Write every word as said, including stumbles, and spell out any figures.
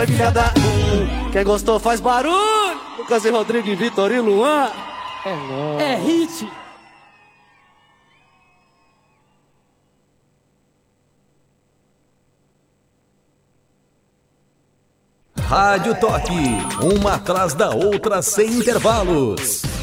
vai vir cada um. Quem gostou faz barulho. Lucas e Rodrigo e Vitor e Luan. É nóis. É hit. Rádio Toque, uma atrás da outra sem intervalos.